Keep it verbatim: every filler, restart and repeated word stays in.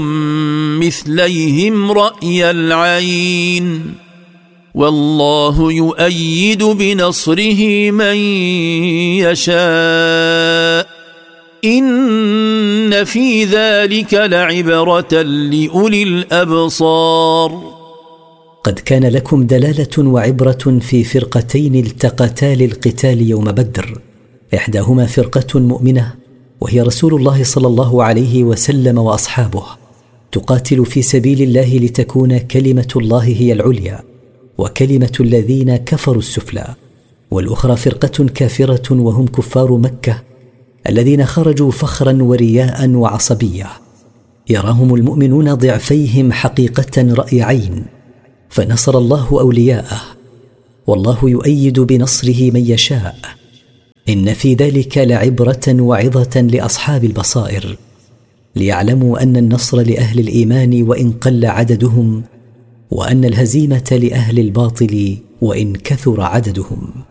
مثليهم رأي العين والله يؤيد بنصره من يشاء إن في ذلك لعبرة لأولي الأبصار. قد كان لكم دلالة وعبرة في فرقتين التقتا للقتال يوم بدر، إحداهما فرقة مؤمنة وهي رسول الله صلى الله عليه وسلم وأصحابه تقاتل في سبيل الله لتكون كلمة الله هي العليا وكلمة الذين كفروا السفلى، والأخرى فرقة كافرة وهم كفار مكة الذين خرجوا فخرا ورياء وعصبية، يراهم المؤمنون ضعفيهم حقيقة رأي عين، فنصر الله أولياءه والله يؤيد بنصره من يشاء، إن في ذلك لعبرة وعظة لأصحاب البصائر ليعلموا أن النصر لأهل الإيمان وإن قل عددهم، وأن الهزيمة لأهل الباطل وإن كثر عددهم.